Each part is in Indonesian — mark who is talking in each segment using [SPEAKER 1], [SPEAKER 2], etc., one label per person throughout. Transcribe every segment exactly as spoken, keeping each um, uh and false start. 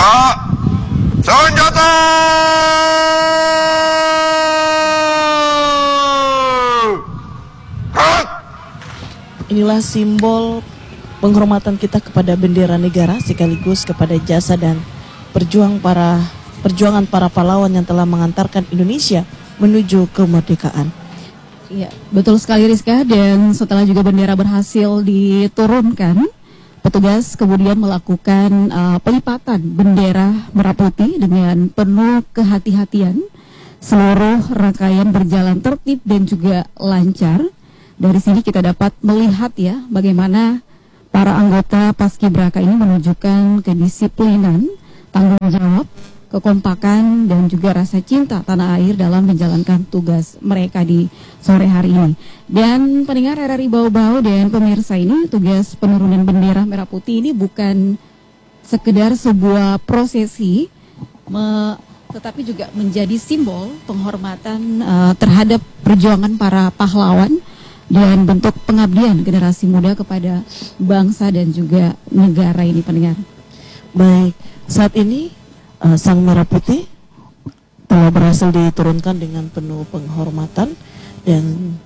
[SPEAKER 1] Tak senjata.
[SPEAKER 2] Inilah simbol penghormatan kita kepada bendera negara sekaligus kepada jasa dan perjuang para perjuangan para pahlawan yang telah mengantarkan Indonesia menuju kemerdekaan.
[SPEAKER 3] Iya, betul sekali Rizka. Dan setelah juga bendera berhasil diturunkan, petugas kemudian melakukan uh, pelipatan bendera merah putih dengan penuh kehati-hatian. Seluruh rangkaian berjalan tertib dan juga lancar. Dari sini kita dapat melihat ya bagaimana para anggota Paskibraka ini menunjukkan kedisiplinan, tanggung jawab, kekompakan dan juga rasa cinta tanah air dalam menjalankan tugas mereka di sore hari ini. Dan pendengar R R I Bau-Bau dan pemirsa, ini tugas penurunan bendera merah putih ini bukan sekedar sebuah prosesi, me, tetapi juga menjadi simbol penghormatan uh, terhadap perjuangan para pahlawan dan bentuk pengabdian generasi muda kepada bangsa dan juga negara ini, pendengar.
[SPEAKER 2] Baik, saat ini uh, sang merah putih telah berhasil diturunkan dengan penuh penghormatan dan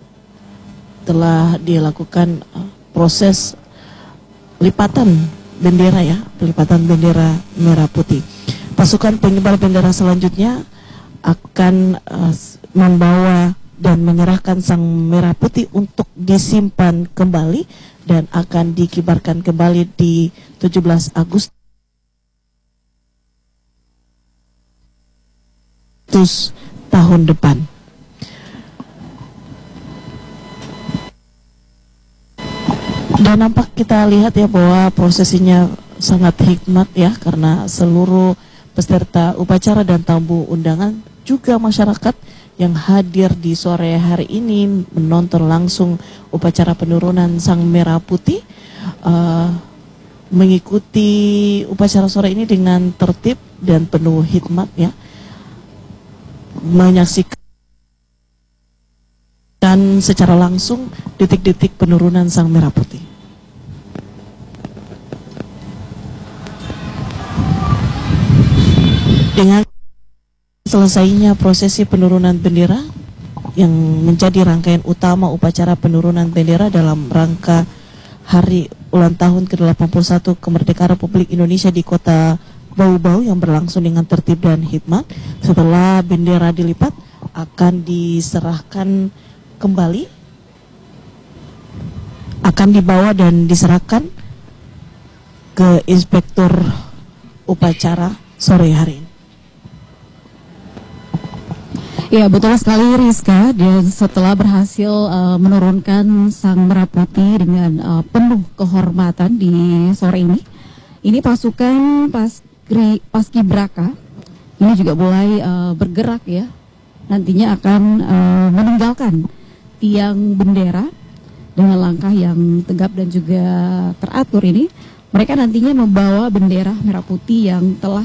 [SPEAKER 2] telah dilakukan uh, proses lipatan bendera ya, pelipatan bendera merah putih. Pasukan pengibar bendera selanjutnya akan uh, membawa dan menyerahkan sang merah putih untuk disimpan kembali dan akan dikibarkan kembali di tujuh belas Agustus tahun depan. Dan nampak kita lihat ya bahwa prosesinya sangat hikmat ya, karena seluruh peserta upacara dan tamu undangan juga masyarakat yang hadir di sore hari ini menonton langsung upacara penurunan sang merah putih, uh, mengikuti upacara sore ini dengan tertib dan penuh hikmat ya, menyaksikan secara langsung detik-detik penurunan sang merah putih. Dengan selesainya prosesi penurunan bendera yang menjadi rangkaian utama upacara penurunan bendera dalam rangka hari ulang tahun ke delapan puluh satu kemerdekaan Republik Indonesia di kota Bau-Bau yang berlangsung dengan tertib dan hikmat. Setelah bendera dilipat akan diserahkan kembali, akan dibawa dan diserahkan ke inspektur upacara sore hari ini.
[SPEAKER 3] Ya, betul sekali Rizka. Dan setelah berhasil uh, menurunkan sang merah putih dengan uh, penuh kehormatan di sore ini, ini pasukan Paskri, Paskibraka ini juga mulai uh, bergerak ya. Nantinya akan uh, meninggalkan tiang bendera dengan langkah yang tegap dan juga teratur ini. Mereka nantinya membawa bendera merah putih yang telah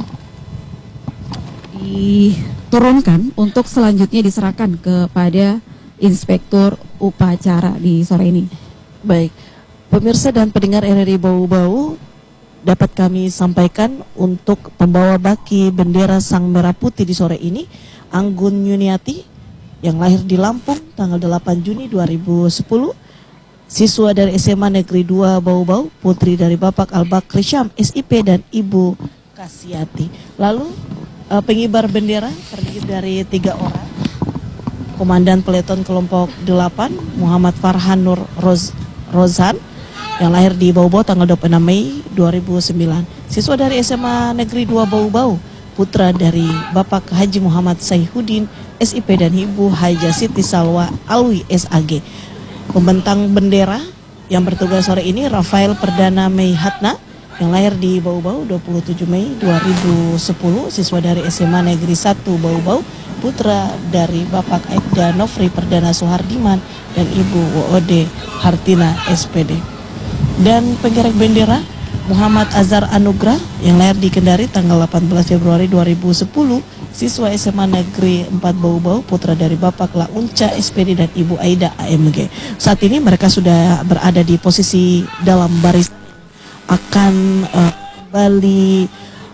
[SPEAKER 3] diturunkan untuk selanjutnya diserahkan kepada inspektur upacara di sore ini.
[SPEAKER 2] Baik, pemirsa dan pendengar R R I Bau-Bau, dapat kami sampaikan untuk pembawa baki bendera sang merah putih di sore ini, Anggun Yuniati yang lahir di Lampung tanggal delapan Juni dua ribu sepuluh, siswa dari S M A Negeri dua Bau-Bau, putri dari Bapak Al-Bakri Syam S I P dan Ibu Kasiati. Lalu uh, pengibar bendera terdiri dari tiga orang. Komandan Peleton Kelompok delapan Muhammad Farhan Nur Roz, Rozan yang lahir di Bau-Bau tanggal dua puluh enam Mei dua ribu sembilan. Siswa dari S M A Negeri dua Bau-Bau, putra dari Bapak Haji Muhammad Saihuddin S I P dan Ibu Haja Siti Salwa Alwi S A G. Pembentang bendera yang bertugas sore ini Rafael Perdana Mei Hatna yang lahir di Bau-Bau dua puluh tujuh Mei dua ribu sepuluh, siswa dari S M A Negeri satu Bau-Bau, putra dari Bapak Aibda Nofri Perdana Soehardiman dan Ibu Woode Hartina S P D. Dan penggerak bendera Muhammad Azhar Anugrah yang lahir di Kendari tanggal delapan belas Februari dua ribu sepuluh, siswa S M A Negeri empat Bau-Bau, putra dari Bapak Launca S P D dan Ibu Aida A M G. Saat ini mereka sudah berada di posisi dalam baris akan uh, kembali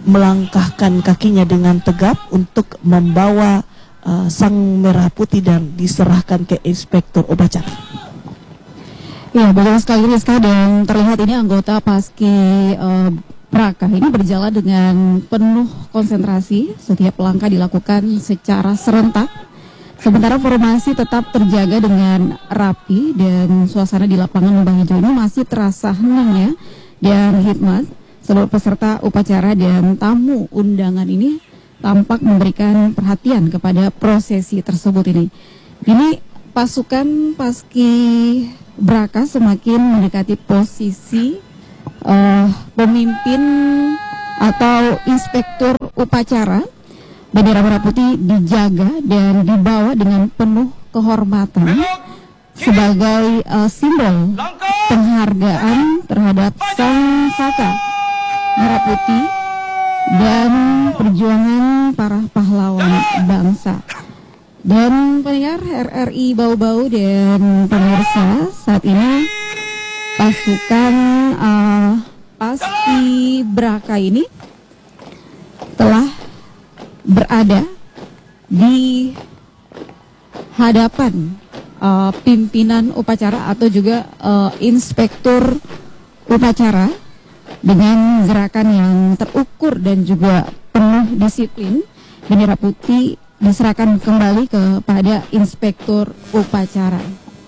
[SPEAKER 2] melangkahkan kakinya dengan tegap untuk membawa uh, sang merah putih dan diserahkan ke inspektur upacara.
[SPEAKER 3] Ya, betul sekali Rizka, dan terlihat ini anggota Paski uh, Braka ini berjalan dengan penuh konsentrasi. Setiap langkah dilakukan secara serentak. Sementara formasi tetap terjaga dengan rapi dan suasana di lapangan Lembah Hijau ini masih terasa henang ya dan hikmat. Seluruh peserta upacara dan tamu undangan ini tampak memberikan perhatian kepada prosesi tersebut ini. Ini pasukan Paski Braka semakin mendekati posisi uh, pemimpin atau inspektur upacara. Bendera merah putih dijaga dan dibawa dengan penuh kehormatan sebagai uh, simbol penghargaan terhadap Sang Saka Merah Putih dan perjuangan para pahlawan bangsa. Dan pendengar R R I Bau-Bau dan pemirsa, saat ini pasukan uh, Paski Braka ini telah berada di hadapan uh, pimpinan upacara atau juga uh, inspektur upacara dengan gerakan yang terukur dan juga penuh disiplin. Bendera putih diserahkan kembali kepada inspektur upacara.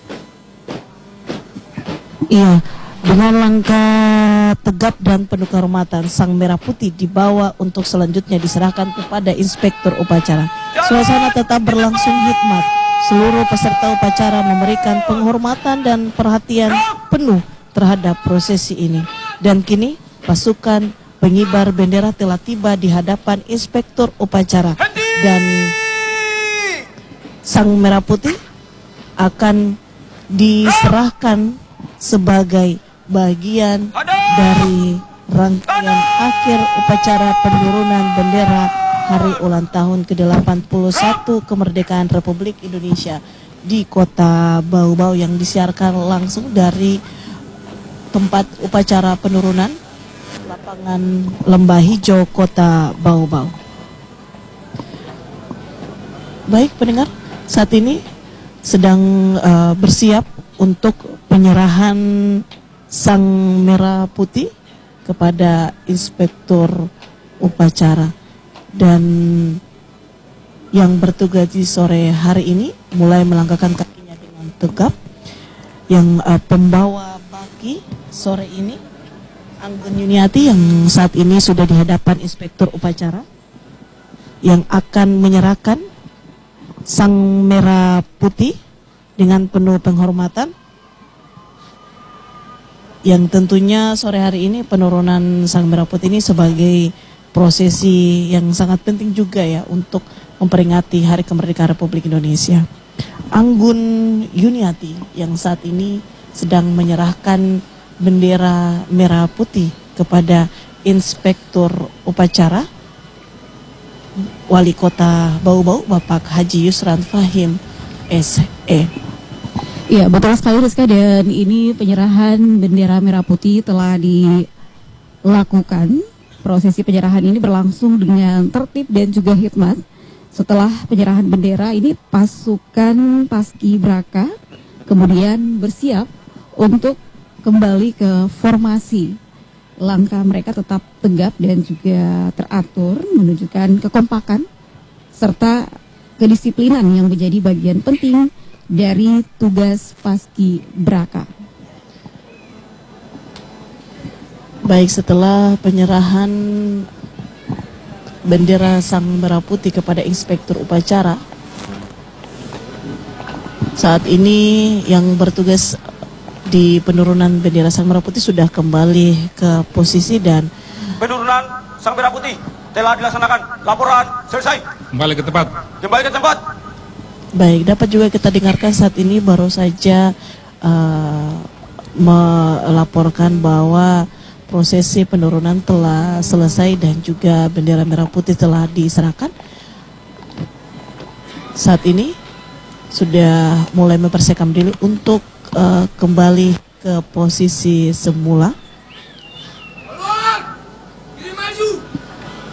[SPEAKER 2] Iya, dengan langkah tegap dan penuh kehormatan, sang merah putih dibawa untuk selanjutnya diserahkan kepada inspektur upacara. Suasana tetap berlangsung hikmat. Seluruh peserta upacara memberikan penghormatan dan perhatian penuh terhadap prosesi ini. Dan kini pasukan pengibar bendera telah tiba di hadapan inspektur upacara. Dan sang merah putih akan diserahkan sebagai bagian dari rangkaian akhir upacara penurunan bendera hari ulang tahun ke delapan puluh satu kemerdekaan Republik Indonesia di Kota Bau-Bau yang disiarkan langsung dari tempat upacara penurunan lapangan Lembah Hijau Kota Bau-Bau. Baik pendengar, saat ini sedang uh, bersiap untuk penyerahan Sang Merah Putih kepada inspektur upacara. Dan yang bertugas di sore hari ini mulai melangkahkan kakinya dengan tegap. Yang uh, pembawa baki sore ini Anggun Yuniati yang saat ini sudah di hadapan inspektur upacara, yang akan menyerahkan Sang Merah Putih dengan penuh penghormatan. Yang tentunya sore hari ini penurunan Sang Merah Putih ini sebagai prosesi yang sangat penting juga ya untuk memperingati Hari Kemerdekaan Republik Indonesia. Anggun Yuniati yang saat ini sedang menyerahkan bendera merah putih kepada inspektur upacara Wali Kota Bau-Bau Bapak Haji Yusran Fahim S E
[SPEAKER 3] Iya, betul sekali Rizka, dan ini penyerahan bendera merah putih telah dilakukan. Prosesi penyerahan ini berlangsung dengan tertib dan juga hikmat. Setelah penyerahan bendera ini pasukan Paski Braka kemudian bersiap untuk kembali ke formasi. Langkah mereka tetap tegap dan juga teratur, menunjukkan kekompakan serta kedisiplinan yang menjadi bagian penting dari tugas Paski Braka.
[SPEAKER 2] Baik, setelah penyerahan bendera Sang Merah Putih kepada inspektur upacara, saat ini yang bertugas di penurunan bendera Sang Merah Putih sudah kembali ke posisi dan
[SPEAKER 1] Penurunan Sang Merah Putih telah dilaksanakan. Laporan selesai.
[SPEAKER 4] Kembali ke tempat.
[SPEAKER 1] Kembali ke tempat.
[SPEAKER 2] baik, dapat juga kita dengarkan saat ini baru saja uh, melaporkan bahwa prosesi penurunan telah selesai dan juga bendera merah putih telah diserahkan. Saat ini sudah mulai mempersiapkan diri untuk uh, kembali ke posisi semula.